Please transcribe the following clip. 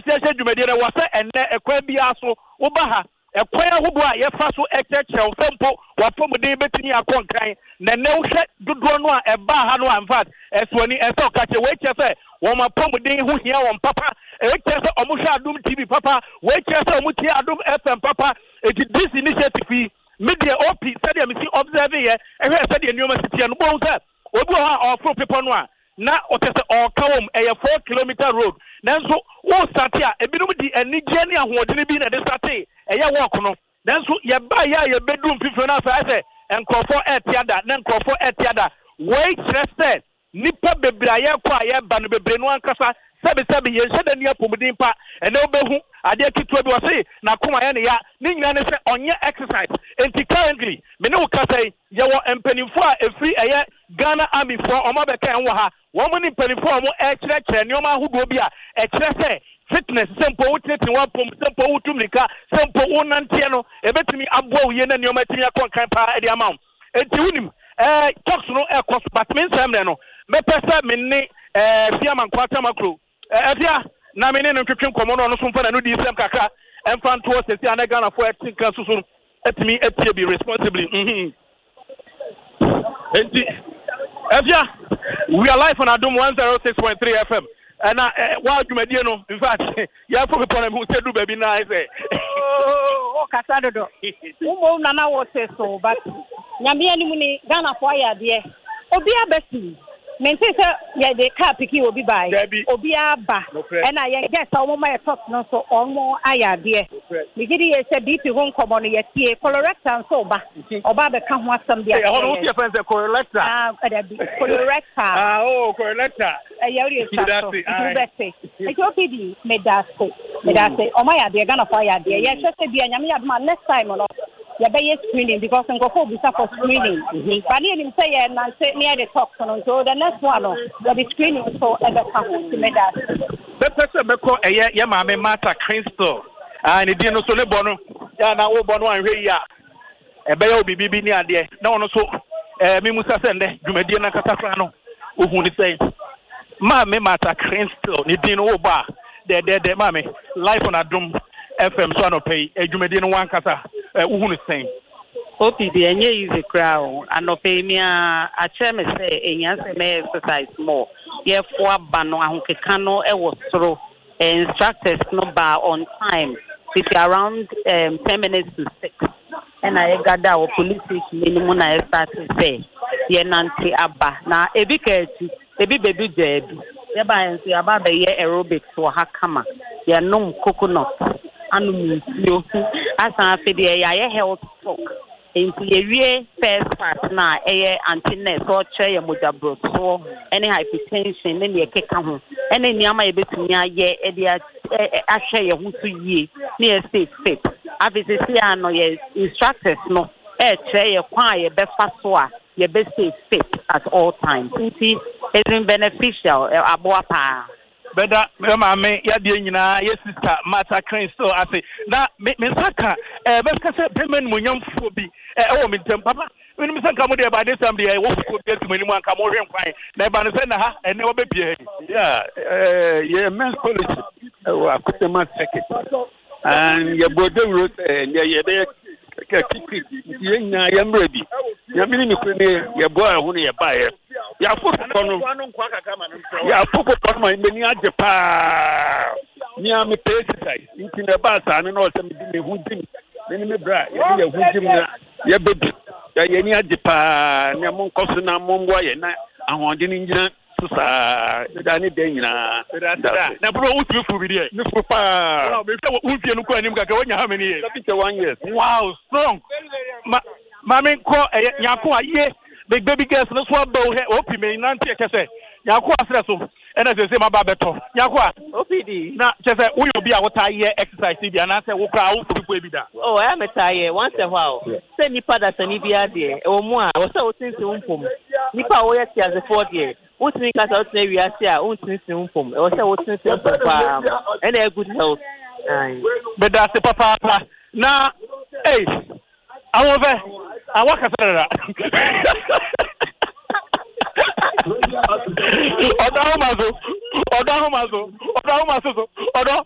tia dwumadi na wasa enne ekwa bia so wo ba ha ekwa ahodo a ye fa so ekyekyew sempo wapomuden betini akonkan na ne wo hwe dodo no a eba ha no in fact eswani eso ka che we che wo ma pomuden ho hia won papa we che se omuhwe Adom TV papa we che se omutie Adom FM papa this initiative media op said me see observe here ehwe said the nyoma sitia no bon say obi ho a ofro people no a na otese okawom eye 4 kilometer road nanso wo start a ebinom di anigye ne ahoɔden bi na de start eye walk no nanso ye ba ya ye bedum fifo na fa say enkrofo etiada na enkrofo etiada we trusted nipa bebraye kwa ye ba no bebre no ankasa sabe ye hye da ni apomudin pa ene obehu ade kitwa bi wose na koma ye ne ya ni nyina ne se onye exercise enti currently me ne wo kasai ye wo empanifo a efri eye Ghana Army for omabeka enwo ha wo mo ni empanifo mo ekire nyoma ahodo bi a ekire se fitness sempo wotete wa pom sempo wotumika sempo wonantie no ebetimi abo ye na nyoma timi akonkan pa ede amam enti wunim talks no ekos but men semne no me pesa me ne fiama nkwata makro afia na me ne ntwetwe nkomo no so mfa na no di sem kakra emfanto sesi ana Ghana for etinka susu etimi etie be responsibly enti afia we are live on Adom 106.3 FM and while you medie no in fact ya for people who say do baby na say oh kasado do mo na na wo say so but nyame ani mu ni Ghana for ya de obi abesi mente say ya de car piki obi bai obi aba and I get some my talk no so omo aya de me gidi ye say BP ho nkomo no ye tie colorectal so ba oba be ka ho asam dia e ho tie fence colorectal colorectal oh colorectal yari so university EOPD medase o ma ya de Ghana for ya de ye say bia nyame ya ma next time no ya be screening because ngofo bi for screening but ni say ya na say near the talk so the next one no the screening so ebe ka ho medase the person be ko ye ma me Martha Crystal ni di no so le bono ya na wo bono anhwe ya ebe ya obibi bi ni ade na wono so mi musa sende dwumadi na kasafra no ohun ni say ma me Martha Crystal ni di no wo ba de ma me live on Adom FM so no pay dwumadi no wan kasa uhun say OPD enye easy crowd anope mi a cheme say enya say me exercise more ye for aba no ahokeka no e wo soro instructors no ba on time it's around 10 minutes to 6 and I gather our police minimum na start say ye nanti aba na ebi ka ati ebi baby debi ye ba enso aba be ye aerobics wo hakama ye nom coconut anu mfio asa afede ya health talk enti ye first part na anti-nurse so che ye modabro so any hypertension ne ye keka ho ene niama ye betumi aye e de ahwe ye ho so yie ne ye stay fit obviously ano ye instructors no che ye kwa ye be fa so a ye be stay fit at all times enti it's beneficial aboa pa beda me ya de nyina ye sister Martha Crystal ase na me saka be kase bemen munyamfo bi wo me ntem papa me saka mo de ba de sam de wo ko de tumani mu anka mo hwe nkwan na ba no se na ha ene wo be bia yeah men's college akutema second and ye bodem road ye be kiki ye nya ye mrebi ya mini ni kwene ye bo ahu ne ye ba ye ya foto no ya foto no me ni age pa ni am exercise nti na ba sa ne no se me di me hundim me bra ye hundim na ye bebi ya ye ni age pa ne mo nkoso na mo ngwa ye na ahonde ni nyina susa da ni den nyina na bro utu fu bi de ni fu pa wow me se wo fie no ko anim kaka wonya how many years 1 years wow strong ma me ko nyako aye big baby girls no so ba o he opi me nanti ekese nyako asre so ena se ma ba beto nyako OPD na chese wo yo bi a wo ta ye exercise bi ana se wo kra wo fu bi da oh I am tired once a while say nipa da sani bi ade e wo mu a wo se wo tinsi unpom nipa wo ye ti as a 4 year wo tin ka sa wo tin wi ase a wo tinsi unpom e wo se wo tinsi unpom pa and a good health but that's the papa na hey awon awaka sara odo